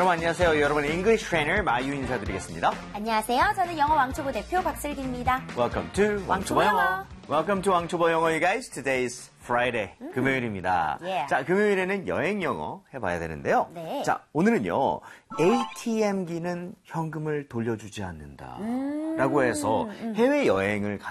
여러분 안녕하세요. 여러분의 English Trainer 마유 인사드리겠습니다. 안녕하세요. 저는 영어 왕초보 대표 박슬기입니다. Welcome to 왕초보 영어. Welcome to 왕초보 영어, you guys. Today's Friday, 금요일입니다. Yeah. 자, 금요일에는 여행 영어 해봐야 되는데요. 네. 자, 오늘은요. ATM기는 현금을 돌려주지 않는다. 라고 해서 해외여행을